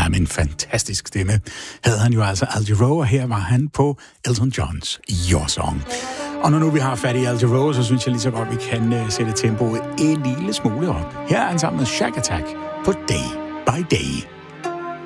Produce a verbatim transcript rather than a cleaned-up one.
Ja, men fantastisk stemme havde han jo altså, Al Jarreau, og her var han på Elton Johns Your Song. Og når nu vi har fat i Al Jarreau, så synes jeg lige så godt, vi kan uh, sætte tempoet en lille smule op. Her er han sammen med Shack Attack på Day by Day.